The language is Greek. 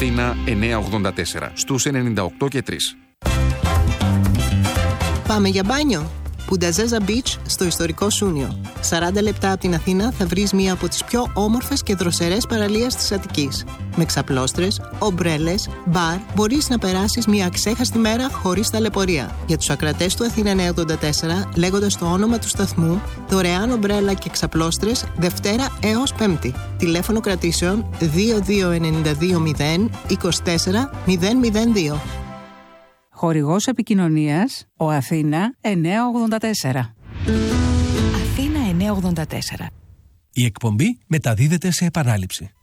Αθήνα 984 στους 98 και 3. Πάμε για μπάνιο. Πουνταζέζα Beach στο ιστορικό Σούνιο. 40 λεπτά από την Αθήνα θα βρεις μία από τις πιο όμορφες και δροσερές παραλίες της Αττικής. Με ξαπλώστρες, ομπρέλες, μπαρ, μπορείς να περάσεις μία αξέχαστη μέρα χωρίς ταλαιπωρία. Για τους ακρατές του Αθήνα 984, λέγοντας το όνομα του σταθμού, δωρεάν ομπρέλα και ξαπλώστρες Δευτέρα έως Πέμπτη. Τηλέφωνο κρατήσεων 22920 24 002. Χορηγός επικοινωνίας, ο Αθήνα 984. Αθήνα 984. Η εκπομπή μεταδίδεται σε επανάληψη.